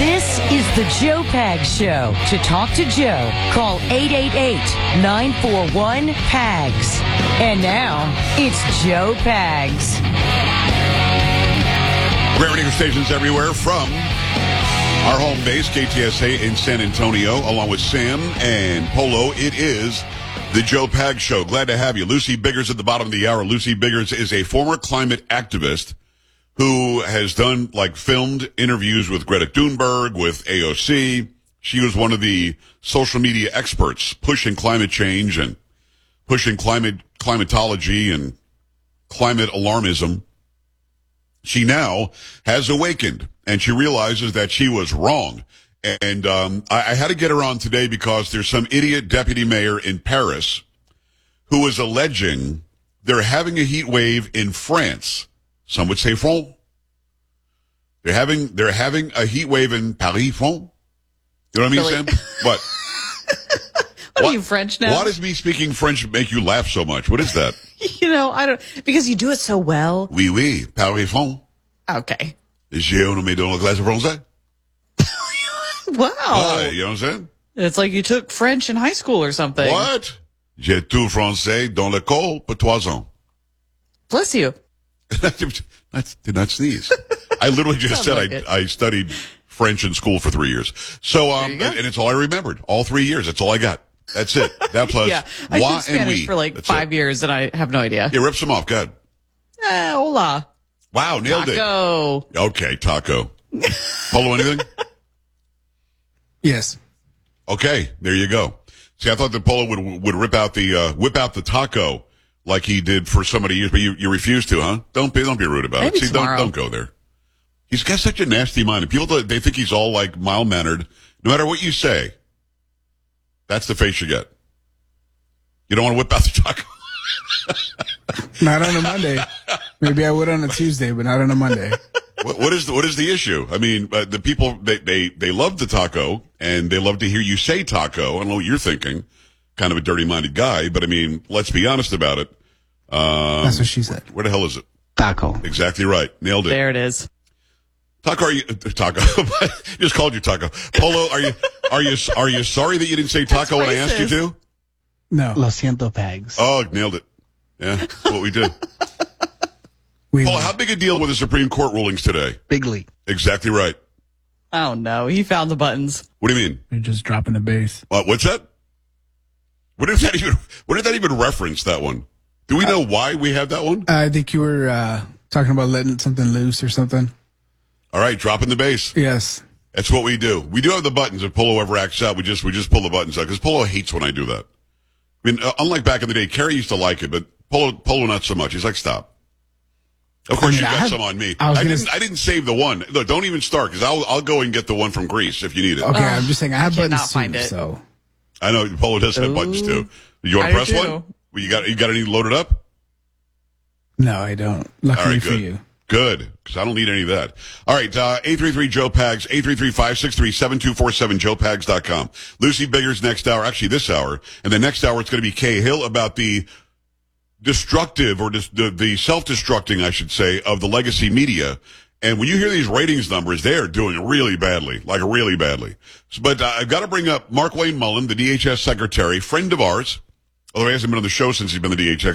This is the Joe Pags Show. To talk to Joe, call 888-941-PAGS. And now, it's Joe Pags. Great radio stations everywhere from our home base, KTSA in San Antonio, along with Sam and Polo. It is the Joe Pags Show. Glad to have you. Lucy Biggers at the bottom of the hour. Lucy Biggers is a former climate activist who has done, filmed interviews with Greta Thunberg, with AOC. She was one of the social media experts pushing climate change and pushing climatology and climate alarmism. She now has awakened, and she realizes that she was wrong. And I had to get her on today because there's some idiot deputy mayor in Paris who is alleging they're having a heat wave in France. Some would say France. They're having a heat wave in Paris, France. You know what I mean, Really? Sam? What? What are you, French now? Why does me speaking French make you laugh so much? What is that? I don't, because you do it so well. Oui, oui, Paris, France. Okay. J'ai nommé dans la classe français. Wow. Why? You know what I'm saying? It's like you took French in high school or something. What? J'ai tout français dans l'école pour 3 ans. Bless you. Did not sneeze. I literally just said Sounds like I studied French in school for 3 years. So, and it's all I remembered. All 3 years. That's all I got. That's it. That plus Yeah. I moi took and Spanish we. for That's 5 it. years and I have no idea. Yeah, rip some off. Go ahead. Hola. Wow, nailed Taco. it. Okay, taco. Polo, anything? Yes. Okay, there you go. See, I thought that Polo would whip out the taco like he did for so many years, but you refuse to, huh? Don't be rude about Maybe it. See, tomorrow. don't go there. He's got such a nasty mind, and people they think he's all mild mannered. No matter what you say, that's the face you get. You don't want to whip out the taco. Not on a Monday. Maybe I would on a Tuesday, but not on a Monday. What is the issue? I mean, the people they love the taco and they love to hear you say taco. I don't know what you're thinking. Kind of a dirty-minded guy, but I mean, let's be honest about it. That's what she said. Where the hell is it? Taco. Exactly right. Nailed it. There it is. Taco, taco. Just called you taco. Polo, are you sorry that you didn't say taco when I asked you to? No. Lo siento, Pags. Oh, nailed it. Yeah, that's what we did. Polo, how big a deal were the Supreme Court rulings today? Big league. Exactly right. Oh no, he found the buttons. What do you mean? You're just dropping the bass. What's that? What did that even reference, that one? Do we know why we have that one? I think you were talking about letting something loose or something. All right, dropping the bass. Yes. That's what we do. We do have the buttons. If Polo ever acts out, we just pull the buttons out because Polo hates when I do that. I mean, unlike back in the day, Kerry used to like it, but Polo not so much. He's like, stop. Of course, you got some on me. I didn't save the one. Look, don't even start because I'll go and get the one from Greece if you need it. Okay, I'm just saying I have cannot buttons find too, it. so. I know Polo does have buttons too. You want to I press do. one? Well, you got any loaded up? No, I don't. Luckily All right, for good. you. Good, because I don't need any of that. All right, 833-JOE-PAGS, 833-563-7247, joepags.com. Lucy Biggers next hour, actually this hour, and the next hour it's going to be Kay Hill about the destructive, or the self-destructing, I should say, of the legacy media. And when you hear these ratings numbers, they're doing really badly, really badly. But I've got to bring up Mark Wayne Mullen, the DHS secretary, friend of ours, although he hasn't been on the show since he's been the DHS